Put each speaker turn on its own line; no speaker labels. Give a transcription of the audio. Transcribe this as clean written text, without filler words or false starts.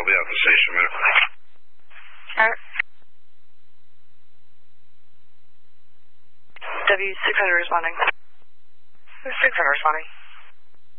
I'll be out the station in a minute.
Alright. W600 responding.
600 responding.